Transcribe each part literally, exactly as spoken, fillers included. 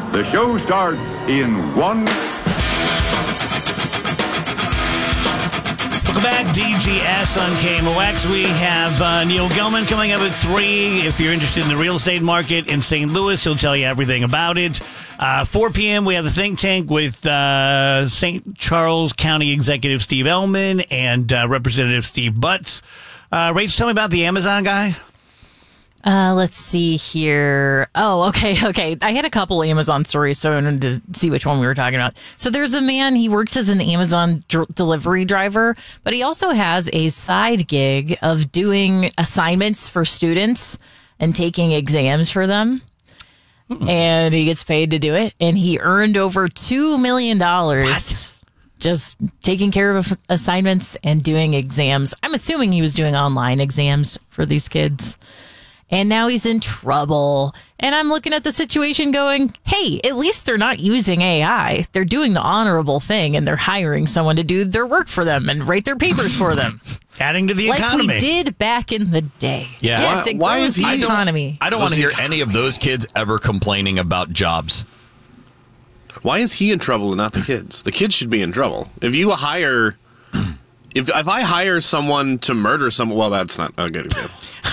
The show starts in one... Welcome back, D G S on K M O X. We have uh, Neil Gelman coming up at three. If you're interested in the real estate market in Saint Louis, he'll tell you everything about it. Uh, four p.m., we have the Think Tank with uh, Saint Charles County Executive Steve Ellman and uh, Representative Steve Butts. Uh, Rach, tell me about the Amazon guy. Uh, let's see here. Oh, okay, okay. I had a couple Amazon stories, so I wanted to see which one we were talking about. So there's a man, he works as an Amazon dr- delivery driver, but he also has a side gig of doing assignments for students and taking exams for them. Mm-mm. And he gets paid to do it. And he earned over two million dollars just taking care of assignments and doing exams. I'm assuming he was doing online exams for these kids. And now he's in trouble. And I'm looking at the situation going, hey, at least they're not using A I. They're doing the honorable thing, and they're hiring someone to do their work for them and write their papers for them. Adding to the like economy. Like we did back in the day. Yeah. Yes, why, it why grows is he, the economy. I don't, I don't want to hear any of those kids ever complaining about jobs. Why is he in trouble and not the kids? The kids should be in trouble. If you hire... If if I hire someone to murder someone... Well, that's not a good example.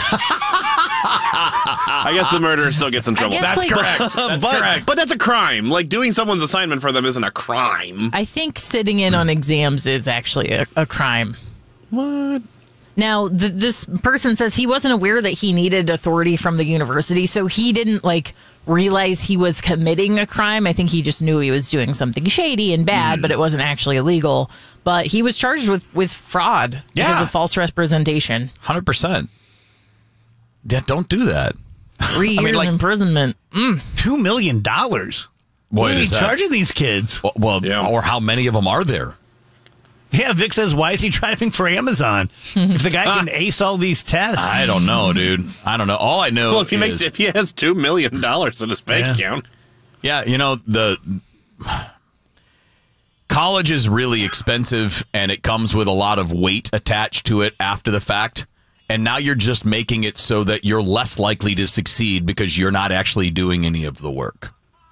I guess the murderer still gets in trouble. That's like, correct. That's but, correct. But that's a crime. Like, doing someone's assignment for them isn't a crime. I think sitting in on exams is actually a, a crime. What? Now, th- this person says he wasn't aware that he needed authority from the university, so he didn't, like, realize he was committing a crime. I think he just knew he was doing something shady and bad, mm. but it wasn't actually illegal. But he was charged with, with fraud yeah. because of false representation. one hundred percent. Yeah, don't do that. Three years I mean, like, imprisonment. Mm. Two million dollars. What are you charging these kids? Well, well yeah. or how many of them are there? Yeah, Vic says, why is he driving for Amazon? If the guy can ace all these tests. I don't know, dude. I don't know. All I know well, if he is... makes if he has two million dollars in his bank yeah. account. Yeah, you know, the... College is really expensive, and it comes with a lot of weight attached to it after the fact. And now you're just making it so that you're less likely to succeed because you're not actually doing any of the work.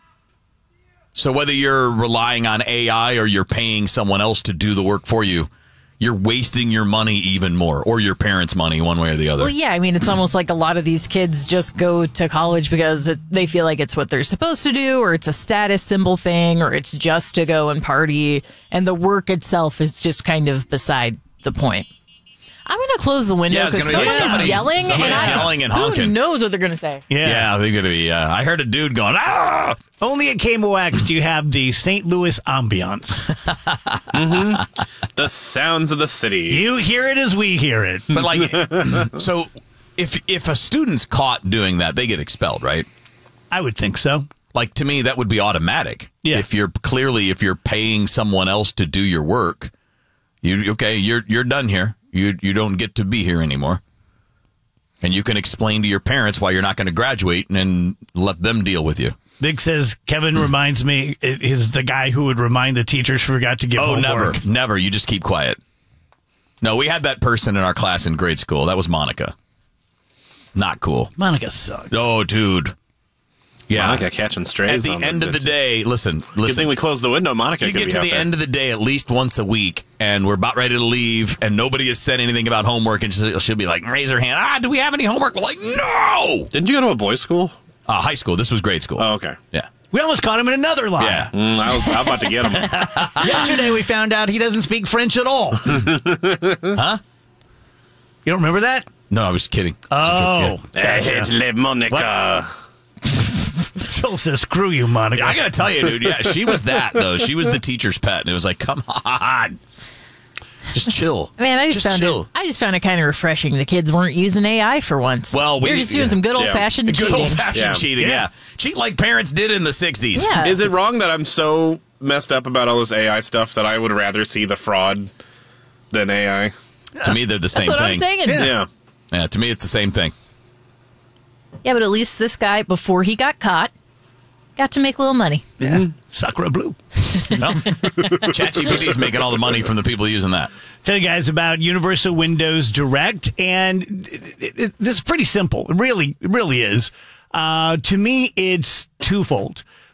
So whether you're relying on A I or you're paying someone else to do the work for you, you're wasting your money even more, or your parents' money, one way or the other. Well, yeah, I mean, it's almost like a lot of these kids just go to college because it, they feel like it's what they're supposed to do, or it's a status symbol thing, or it's just to go and party, and the work itself is just kind of beside the point. I'm going to close the window because yeah, someone is yelling, and, I, yelling and honking. Who knows what they're going to say? Yeah, yeah they're going to be. Uh, I heard a dude going, ah! Only at K M O X do you have the Saint Louis ambiance. mm-hmm. The sounds of the city. You hear it as we hear it. But like, so if if a student's caught doing that, they get expelled, right? I would think so. Like, to me, that would be automatic. Yeah. If you're clearly, if you're paying someone else to do your work, you okay, you're you're done here. You you don't get to be here anymore. And you can explain to your parents why you're not going to graduate and then let them deal with you. Vic says, Kevin reminds me, is the guy who would remind the teachers forgot to give oh, homework. Oh, never. Never. You just keep quiet. No, we had that person in our class in grade school. That was Monica. Not cool. Monica sucks. Oh, dude. Yeah. Monica catching strays. At the on end the, of the day, listen, listen. Good thing we closed the window. Monica You could get be to out the there. end of the day at least once a week, and we're about ready to leave, and nobody has said anything about homework, and she'll, she'll be like, raise her hand. Ah, do we have any homework? We're like, no! Didn't you go to a boys' school? Uh, high school. This was grade school. Oh, okay. Yeah. We almost caught him in another lie. Yeah. Mm, I was, I was about to get him. Yesterday we found out he doesn't speak French at all. Huh? You don't remember that? No, I was kidding. Oh. Yeah. It's Le Monica. Joel says, screw you, Monica. I gotta tell you, dude, yeah, she was that, though. She was the teacher's pet, and it was like, come on. Just chill. Man, I just, just found chill. it. I just found it kind of refreshing. The kids weren't using A I for once. Well, we they're just doing yeah. some good old yeah. fashioned good cheating. old fashioned Yeah. cheating. Yeah. yeah, cheat like parents did in the sixties. Yeah. Is it wrong that I'm so messed up about all this A I stuff that I would rather see the fraud than A I? Yeah. To me, they're the same That's what thing. I'm saying. Yeah. yeah. Yeah. To me, it's the same thing. Yeah, but at least this guy, before he got caught, got to make a little money. Yeah. Mm-hmm. Sacre bleu. No. ChatGPT's making all the money from the people using that. Tell you guys about Universal Windows Direct, and it, it, this is pretty simple. It really, it really is. Uh, to me, it's twofold.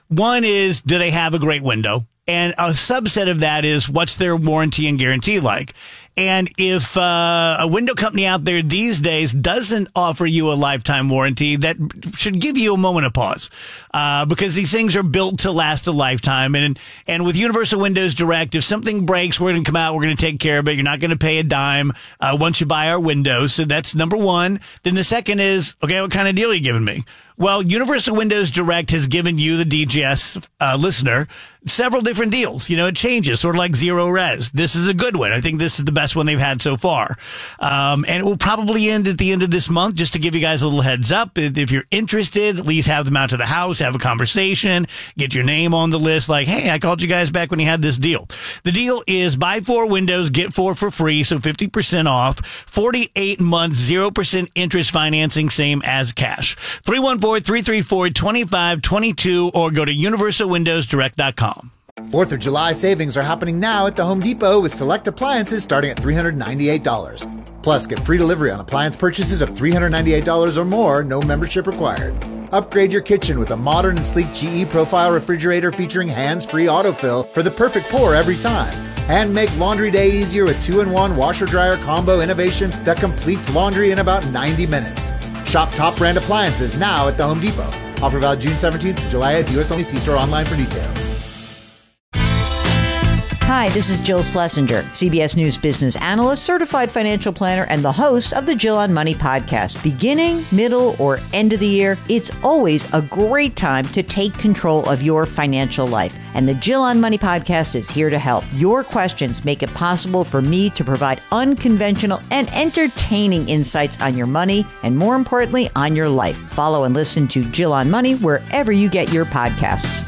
One is, do they have a great window? And a subset of that is, what's their warranty and guarantee like? And if uh, a window company out there these days doesn't offer you a lifetime warranty, that should give you a moment of pause, uh, because these things are built to last a lifetime. And and with Universal Windows Direct, if something breaks, we're going to come out, we're going to take care of it. You're not going to pay a dime uh, once you buy our windows. So that's number one. Then the second is, okay, what kind of deal are you giving me? Well, Universal Windows Direct has given you, the D G S uh, listener, several different deals. You know, it changes, sort of like Zero Res. This is a good one. I think this is the best one they've had so far. Um, and it will probably end at the end of this month, just to give you guys a little heads up. If you're interested, at least have them out to the house, have a conversation, get your name on the list. Like, hey, I called you guys back when you had this deal. The deal is buy four windows, get four for free, so fifty percent off, forty-eight months, zero percent interest financing, same as cash. three one four, three three four, two five two two or go to universal windows direct dot com. fourth of July savings are happening now at the Home Depot with select appliances starting at three hundred ninety-eight dollars. Plus, get free delivery on appliance purchases of three hundred ninety-eight dollars or more, no membership required. Upgrade your kitchen with a modern and sleek G E Profile refrigerator featuring hands-free autofill for the perfect pour every time. And make laundry day easier with two in one washer-dryer combo innovation that completes laundry in about ninety minutes. Shop top brand appliances now at the Home Depot. Offer valid June seventeenth to July eighth. U S only. See store online for details. Hi, this is Jill Schlesinger, C B S News business analyst, certified financial planner, and the host of the Jill on Money podcast. Beginning, middle, or end of the year, it's always a great time to take control of your financial life. And the Jill on Money podcast is here to help. Your questions make it possible for me to provide unconventional and entertaining insights on your money, and more importantly, on your life. Follow and listen to Jill on Money wherever you get your podcasts.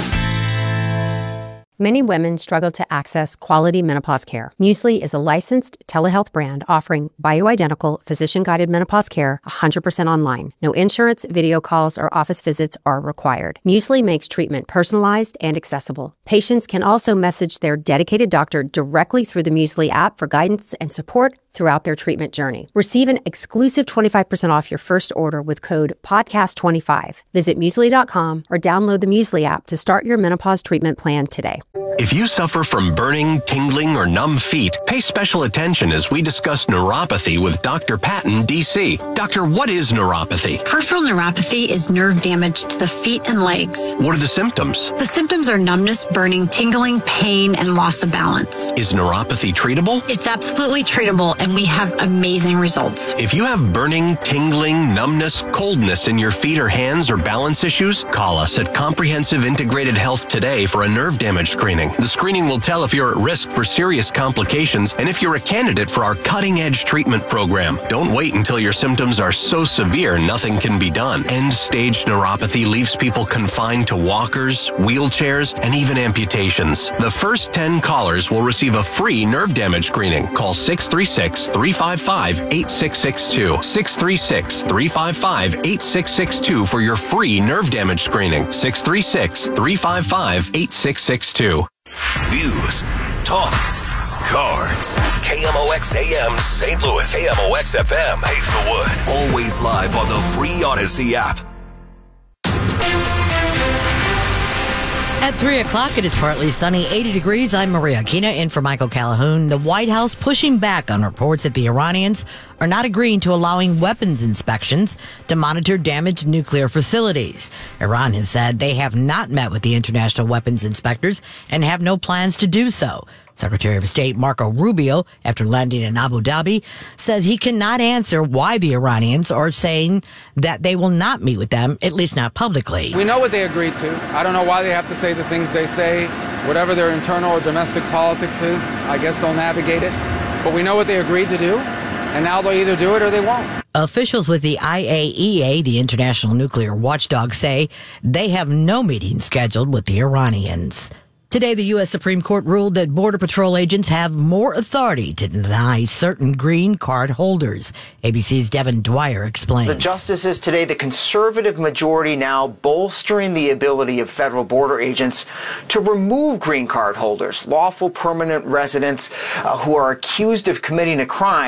Many women struggle to access quality menopause care. Muesli is a licensed telehealth brand offering bioidentical, physician-guided menopause care one hundred percent online. No insurance, video calls, or office visits are required. Muesli makes treatment personalized and accessible. Patients can also message their dedicated doctor directly through the Muesli app for guidance and support throughout their treatment journey. Receive an exclusive twenty-five percent off your first order with code podcast twenty-five. Visit muesli dot com or download the Muesli app to start your menopause treatment plan today. If you suffer from burning, tingling, or numb feet, pay special attention as we discuss neuropathy with Doctor Patton, D C. Doctor, what is neuropathy? Peripheral neuropathy is nerve damage to the feet and legs. What are the symptoms? The symptoms are numbness, burning, tingling, pain, and loss of balance. Is neuropathy treatable? It's absolutely treatable, and we have amazing results. If you have burning, tingling, numbness, coldness in your feet or hands, or balance issues, call us at Comprehensive Integrated Health today for a nerve damage screening. The screening will tell if you're at risk for serious complications and if you're a candidate for our cutting-edge treatment program. Don't wait until your symptoms are so severe nothing can be done. End-stage neuropathy leaves people confined to walkers, wheelchairs, and even amputations. The first ten callers will receive a free nerve damage screening. Call six three six, three five five, eight six six two. six three six, three five five, eight six six two for your free nerve damage screening. six three six, three five five, eight six six two. News, talk, cards. K M O X A M Saint Louis, K M O X F M Hazelwood. Always live on the free Odyssey app. At three o'clock, it is partly sunny, eighty degrees. I'm Maria Aquina in for Michael Calhoun. The White House pushing back on reports that the Iranians are not agreeing to allowing weapons inspections to monitor damaged nuclear facilities. Iran has said they have not met with the international weapons inspectors and have no plans to do so. Secretary of State Marco Rubio, after landing in Abu Dhabi, says he cannot answer why the Iranians are saying that they will not meet with them, at least not publicly. We know what they agreed to. I don't know why they have to say the things they say. Whatever their internal or domestic politics is, I guess they'll navigate it. But we know what they agreed to do, and now they'll either do it or they won't. Officials with the I A E A, the International Nuclear Watchdog, say they have no meeting scheduled with the Iranians. Today, the U S Supreme Court ruled that Border Patrol agents have more authority to deny certain green card holders. A B C's Devin Dwyer explains. The justices today, the conservative majority now bolstering the ability of federal border agents to remove green card holders, lawful permanent residents uh, who are accused of committing a crime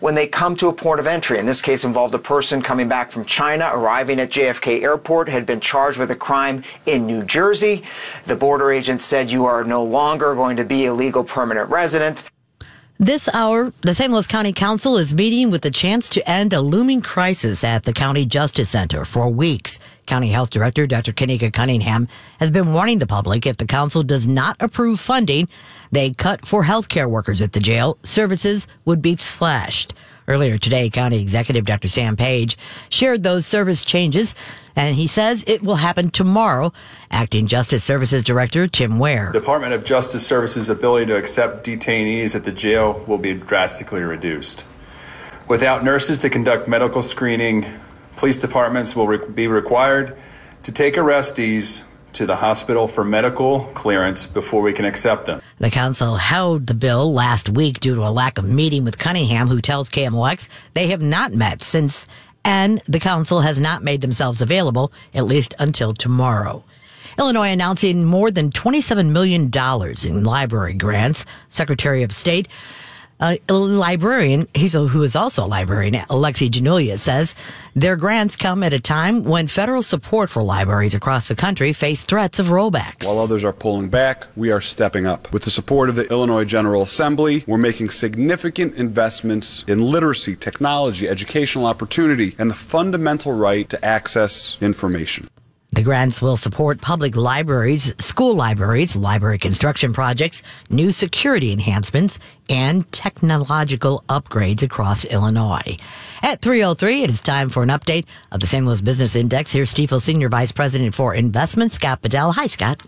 when they come to a port of entry. In this case, involved a person coming back from China, arriving at J F K Airport, had been charged with a crime in New Jersey. The border agent said, you are no longer going to be a legal permanent resident. This hour, the Saint Louis County Council is meeting with the chance to end a looming crisis at the County Justice Center for weeks. County Health Director Doctor Kanika Cunningham has been warning the public if the council does not approve funding, they cut for healthcare workers at the jail. Services would be slashed. Earlier today, County Executive Doctor Sam Page shared those service changes, and he says it will happen tomorrow. Acting Justice Services Director Tim Ware. Department of Justice Services' ability to accept detainees at the jail will be drastically reduced. Without nurses to conduct medical screening, police departments will re- be required to take arrestees to the hospital for medical clearance before we can accept them. The council held the bill last week due to a lack of meeting with Cunningham, who tells K M O X they have not met since, and the council has not made themselves available, at least until tomorrow. Illinois announcing more than twenty-seven million dollars in library grants. Secretary of State, Uh, a librarian, he's a, who is also a librarian, Alexi Janulia, says their grants come at a time when federal support for libraries across the country face threats of rollbacks. While others are pulling back, we are stepping up. With the support of the Illinois General Assembly, we're making significant investments in literacy, technology, educational opportunity, and the fundamental right to access information. The grants will support public libraries, school libraries, library construction projects, new security enhancements, and technological upgrades across Illinois. At three oh three, it is time for an update of the Saint Louis Business Index. Here's Stifel Senior Vice President for Investments, Scott Bedell. Hi, Scott.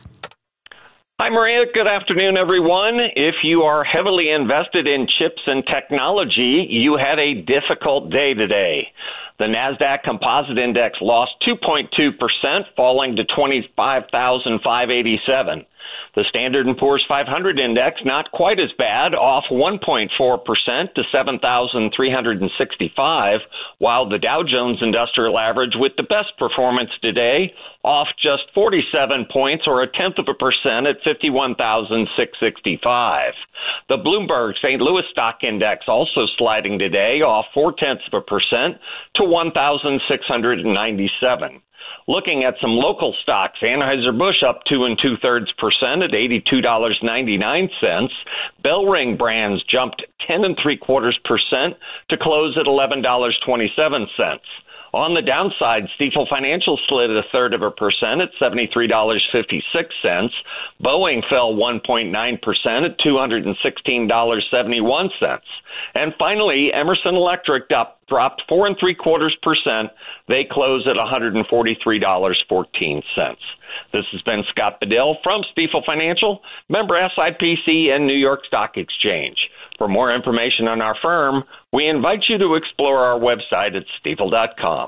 Hi, Maria. Good afternoon, everyone. If you are heavily invested in chips and technology, you had a difficult day today. The NASDAQ Composite Index lost two point two percent, falling to twenty-five thousand five hundred eighty-seven. The Standard and Poor's five hundred Index, not quite as bad, off one point four percent to seven thousand three hundred sixty-five, while the Dow Jones Industrial Average, with the best performance today, off just forty-seven points or a tenth of a percent at fifty-one thousand six hundred sixty-five. The Bloomberg Saint Louis Stock Index also sliding today, off four-tenths of a percent to one thousand six hundred ninety-seven. Looking at some local stocks, Anheuser-Busch up two and two-thirds percent at eighty-two dollars and ninety-nine cents. Bellring Brands jumped ten and three-quarters percent to close at eleven dollars and twenty-seven cents. On the downside, Stifel Financial slid a third of a percent at seventy-three dollars and fifty-six cents. Boeing fell one point nine percent at two hundred sixteen dollars and seventy-one cents. And finally, Emerson Electric up, dropped four and three quarters percent. They close at one hundred forty-three dollars and fourteen cents. This has been Scott Bedell from Stifel Financial, member S I P C and New York Stock Exchange. For more information on our firm, we invite you to explore our website at stifel dot com.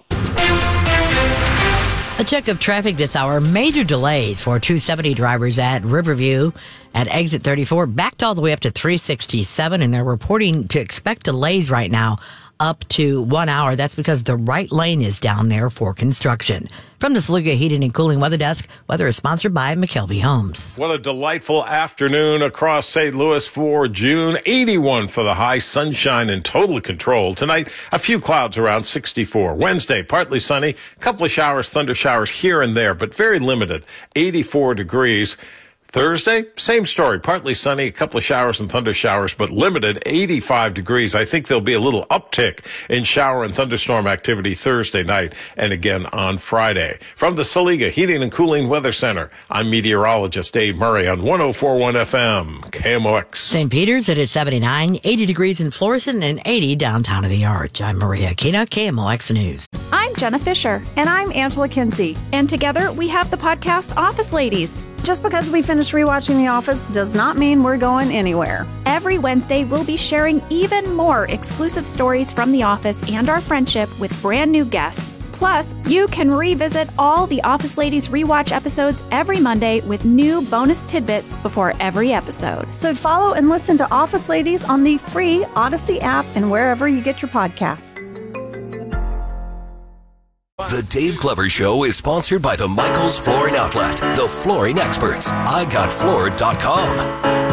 A check of traffic this hour. Major delays for two seventy drivers at Riverview at exit thirty-four, backed all the way up to three sixty-seven, and they're reporting to expect delays right now up to one hour. That's because the right lane is down there for construction. From the Saluga Heating and Cooling Weather Desk, weather is sponsored by McKelvey Homes. What a delightful afternoon across Saint Louis for June. eighty-one for the high, sunshine and total control. Tonight, a few clouds around sixty-four. Wednesday, partly sunny, a couple of showers, thunder showers here and there, but very limited, eighty-four degrees. Thursday, same story, partly sunny, a couple of showers and thunder showers, but limited, eighty-five degrees. I think there'll be a little uptick in shower and thunderstorm activity Thursday night and again on Friday. From the Saluga Heating and Cooling Weather Center, I'm meteorologist Dave Murray on one oh four point one F M, K M O X. Saint Peter's, it is seventy-nine, eighty degrees in Florissant, and eighty downtown of the Arch. I'm Maria Kina, K M O X News. I'm Jenna Fisher. And I'm Angela Kinsey. And together we have the podcast Office Ladies. Just because we finished rewatching The Office does not mean we're going anywhere. Every Wednesday, we'll be sharing even more exclusive stories from The Office and our friendship with brand new guests. Plus, you can revisit all the Office Ladies rewatch episodes every Monday with new bonus tidbits before every episode. So follow and listen to Office Ladies on the free Odyssey app and wherever you get your podcasts. The Dave Glover Show is sponsored by the Michaels Flooring Outlet, the flooring experts. I got floored dot com.